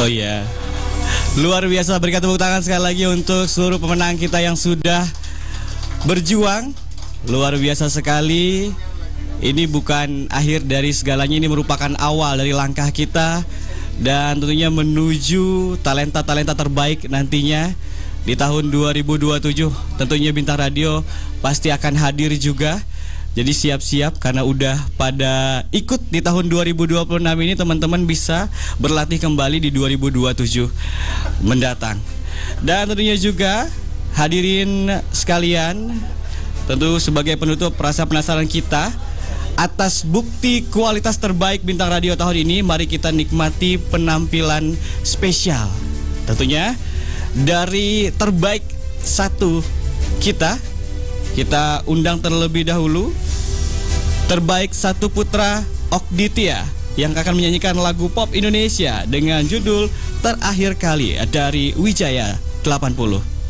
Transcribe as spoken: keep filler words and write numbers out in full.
Oh iya. Luar biasa, berikan tepuk tangan sekali lagi untuk seluruh pemenang kita yang sudah berjuang. Luar biasa sekali. Ini bukan akhir dari segalanya, ini merupakan awal dari langkah kita dan tentunya menuju talenta-talenta terbaik nantinya di tahun dua ribu dua puluh tujuh. Tentunya Bintang Radio pasti akan hadir juga. Jadi siap-siap karena udah pada ikut di tahun dua ribu dua puluh enam ini, teman-teman bisa berlatih kembali di dua ribu dua puluh tujuh mendatang. Dan tentunya juga hadirin sekalian, tentu sebagai penutup rasa penasaran kita atas bukti kualitas terbaik Bintang Radio tahun ini, mari kita nikmati penampilan spesial. Tentunya dari terbaik satu kita, kita undang terlebih dahulu terbaik satu putra Okditya yang akan menyanyikan lagu pop Indonesia dengan judul Terakhir Kali dari Wijaya delapan puluh.